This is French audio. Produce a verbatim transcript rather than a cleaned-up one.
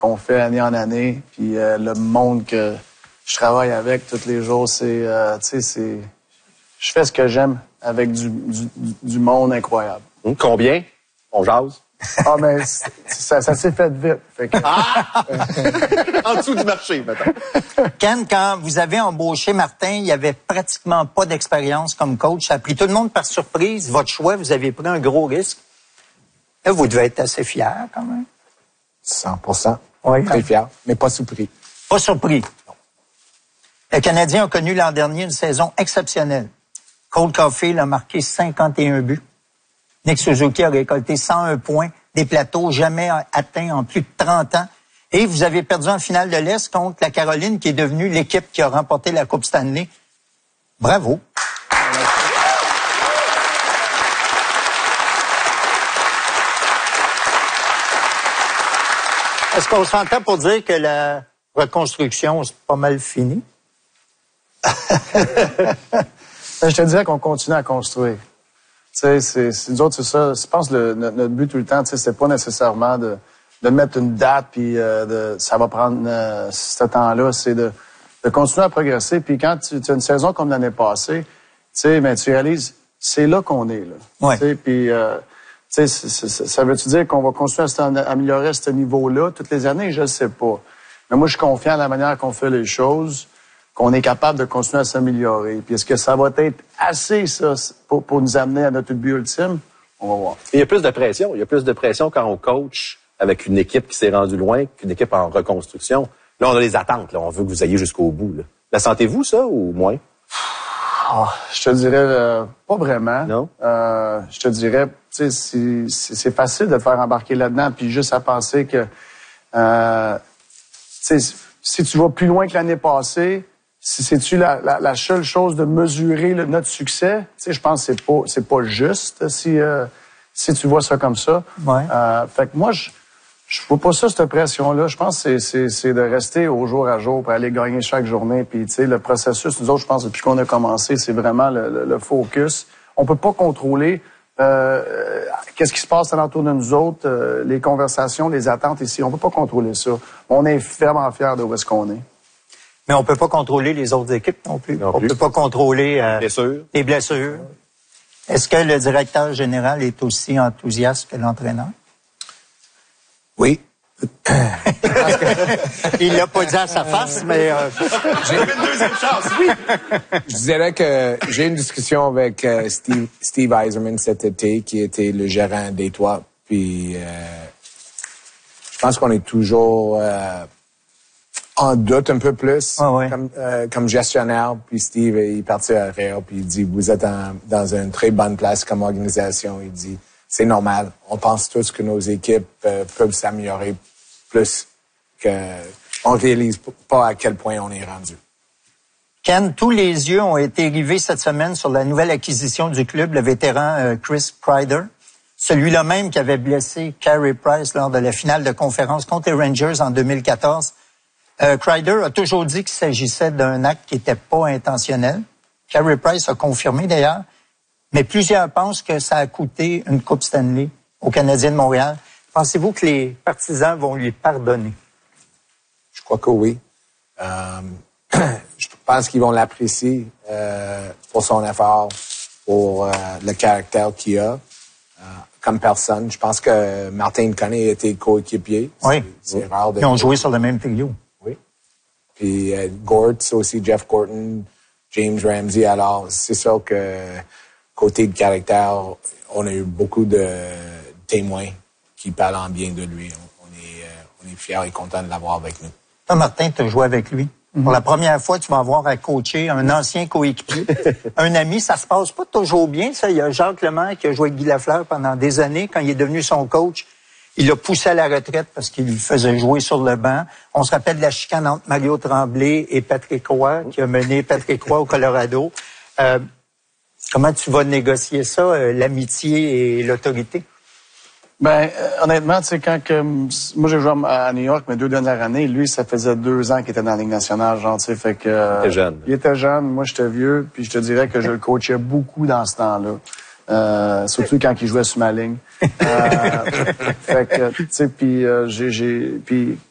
qu'on fait année en année, puis euh, le monde que je travaille avec tous les jours, c'est, euh, tu sais, c'est, je fais ce que j'aime avec du, du, du monde incroyable. Hum, combien? On jase? Ah, mais ça, ça s'est fait vite. Fait que... Ah! En dessous du marché, mettons. Ken, quand vous avez embauché Martin, il n'y avait pratiquement pas d'expérience comme coach. Ça a pris tout le monde par surprise. Votre choix, vous avez pris un gros risque. Là, vous devez être assez fier, quand même. cent pour cent. Oui. Très fier, mais pas surpris. Pas surpris. Non. Le Canadien a connu l'an dernier une saison exceptionnelle. Cole Caulfield a marqué cinquante et un buts. Nick Suzuki a récolté cent un points, des plateaux jamais atteints en plus de trente ans. Et vous avez perdu en finale de l'Est contre la Caroline, qui est devenue l'équipe qui a remporté la Coupe Stanley. Bravo. Est-ce qu'on s'entend pour dire que la reconstruction, c'est pas mal fini? Je te dirais qu'on continue à construire. Tu sais, c'est, c'est, nous autres, c'est ça. Je pense que le, notre, notre but tout le temps, tu sais, c'est pas nécessairement de, de mettre une date puis euh, de, ça va prendre euh, ce temps-là. C'est de, de continuer à progresser. Puis quand tu, tu as une saison comme l'année passée, tu sais, ben, tu réalises, c'est là qu'on est, là. Ouais. Tu sais, puis, euh, tu sais, c'est, c'est, ça veut-tu dire qu'on va continuer à améliorer à ce niveau-là toutes les années? Je ne sais pas. Mais moi, je suis confiant à la manière qu'on fait les choses, qu'on est capable de continuer à s'améliorer. Puis est-ce que ça va être assez, ça, pour, pour nous amener à notre but ultime? On va voir. Il y a plus de pression. Il y a plus de pression quand on coach avec une équipe qui s'est rendue loin qu'une équipe en reconstruction. Là, on a des attentes. Là. On veut que vous ayez jusqu'au bout. Là. La sentez-vous, ça, ou moins? Oh, je te dirais euh, pas vraiment. Non? Euh, je te dirais, tu sais, c'est, c'est, c'est facile de te faire embarquer là-dedans, puis juste à penser que, euh, tu sais, si tu vas plus loin que l'année passée, si c'est-tu la, la, la seule chose de mesurer le, notre succès, tu sais, je pense que c'est pas, c'est pas juste si, euh, si tu vois ça comme ça. Ouais. Euh, fait que moi, je, je vois pas ça, cette pression-là. Je pense que c'est, c'est, c'est de rester au jour à jour pour aller gagner chaque journée. Puis, tu sais, le processus, nous autres, je pense, depuis qu'on a commencé, c'est vraiment le, le, le focus. On peut pas contrôler euh, qu'est-ce qui se passe alentour de nous autres, euh, les conversations, les attentes ici. On peut pas contrôler ça. On est vraiment fiers de où est-ce qu'on est. Mais on peut pas contrôler les autres équipes non plus. Non on plus. peut pas contrôler euh, Blessures. les blessures. Est-ce que le directeur général est aussi enthousiaste que l'entraîneur? Oui. Il l'a pas dit à sa face, mais... Euh... J'ai une deuxième chance, oui! Je dirais que j'ai eu une discussion avec euh, Steve, Steve Yzerman cet été, qui était le gérant des Toits. Puis, euh, je pense qu'on est toujours euh, en doute un peu plus ah ouais. comme, euh, comme gestionnaire. Puis Steve, il est parti à Réal, puis il dit, vous êtes en, dans une très bonne place comme organisation. Il dit, c'est normal. On pense tous que nos équipes euh, peuvent s'améliorer plus que on réalise pas à quel point on est rendu. Ken, tous les yeux ont été rivés cette semaine sur la nouvelle acquisition du club, le vétéran euh, Chris Kreider. Celui-là même qui avait blessé Carey Price lors de la finale de conférence contre les Rangers en deux mille quatorze. Euh, Kreider a toujours dit qu'il s'agissait d'un acte qui n'était pas intentionnel. Carey Price a confirmé d'ailleurs. Mais plusieurs pensent que ça a coûté une Coupe Stanley aux Canadiens de Montréal. Pensez-vous que les partisans vont lui pardonner? Je crois que oui. Euh, je pense qu'ils vont l'apprécier euh, pour son effort, pour euh, le caractère qu'il a euh, comme personne. Je pense que Martin connaît était coéquipier. Oui. C'est, c'est rare de... Ils ont joué sur le même trio. Oui. Puis euh, Gort, c'est aussi Jeff Gorton, James Ramsey. Alors, c'est sûr que côté de caractère, on a eu beaucoup de témoins qui parlent en bien de lui. On est, euh, on est fiers et contents de l'avoir avec nous. Toi, Martin, tu as joué avec lui. Mm-hmm. Pour la première fois, tu vas avoir à coacher un ancien coéquipier, un ami. Ça se passe pas toujours bien, ça. Il y a Jacques Lemaire qui a joué avec Guy Lafleur pendant des années. Quand il est devenu son coach, il l'a poussé à la retraite parce qu'il faisait jouer sur le banc. On se rappelle de la chicane entre Mario Tremblay et Patrick Roy, qui a mené Patrick Roy au Colorado. Euh, comment tu vas négocier ça, euh, l'amitié et l'autorité? Ben, euh, honnêtement, tu sais, quand que, moi j'ai joué à New York mes deux dernières années, lui, ça faisait deux ans qu'il était dans la Ligue nationale, genre, tu sais, fait que... Euh, il était jeune. Il était jeune, moi j'étais vieux, puis je te dirais que je le coachais beaucoup dans ce temps-là. Euh, surtout quand il jouait sur ma ligne. Euh, fait que, tu sais, puis euh, j'ai, j'ai, puis